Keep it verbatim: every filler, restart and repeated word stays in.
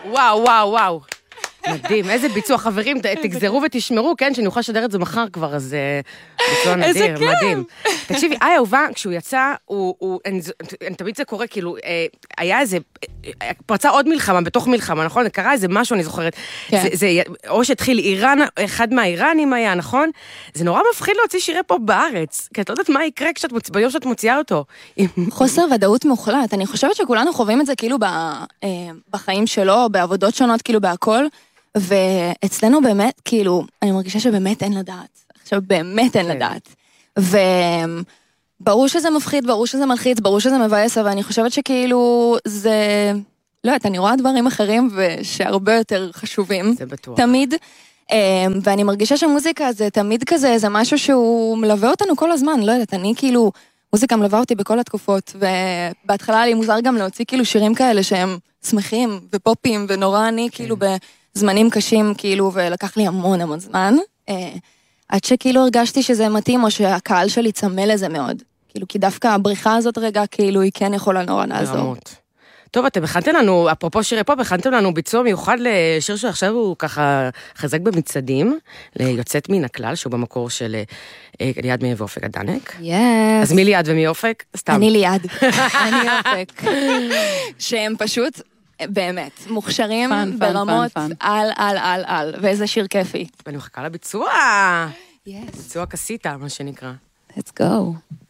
וואו, וואו, וואו. מדהים, איזה ביצוע, חברים, תגזרו ותשמרו, כן, שאני אוכל לשדר את זה מחר כבר, אז ביצוע נדיר, מדהים. תקשיבי, איי אהובה, כשהוא יצא, תמיד זה קורה, כאילו, היה איזה, פרצה עוד מלחמה, בתוך מלחמה, נכון? קרה איזה משהו, אני זוכרת. או שהתחיל איראן, אחד מהאיראנים היה, נכון? זה נורא מפחיד להוציא שירי פה בארץ, כי את לא יודעת מה יקרה ביום שאת מוציאה אותו. חוסר ודאות מוחלט, אני חושבת שכולנו חווים את זה כאילו בחיים שלו, בעבודות שונות, כאילו בהכל, ואצלנו באמת, כאילו, אני מרגישה שבאמת אין לדעת. עכשיו, באמת אין לדעת. וברור שזה מפחיד, ברור שזה מלחיץ, ברור שזה מבאס, אבל אני חושבת שכאילו זה, לא יודעת, אני רואה דברים אחרים ושהרבה יותר חשובים. זה בטוח. תמיד. ואני מרגישה שמוזיקה זה תמיד כזה, זה משהו שהוא מלווה אותנו כל הזמן. לא יודעת, אני כאילו, מוזיקה מלווה אותי בכל התקופות, ובהתחלה לי מוזר גם להוציא כאילו שירים כאלה שהם שמחים ופופים, ונורא אני כאילו ב... זמנים קשים, כאילו, ולקח לי המון המון זמן, עד שכאילו הרגשתי שזה מתאים, או שהקהל שלי צמא לזה מאוד. כאילו, כי דווקא הבריחה הזאת רגע, כאילו, היא כן יכולה נורא לעזור. ברמות. טוב, אתם הכנתם לנו, אפרופו שירי פופ, הכנתם לנו ביצוע מיוחד לשיר שעכשיו הוא ככה חזק במצעדים, ליוצאת מן הכלל, שהוא במקור של ליעד מי ואופק הדנק. יס. אז מי ליעד ומי אופק? סתם. אני ליעד. אני אופק. שהם פשוט... באמת, מוכשרים ברמות על, על, על, על, ואיזה שיר כיפי. ואני מחכה לביצוע. ביצוע קסיטה, מה שנקרא. Let's go.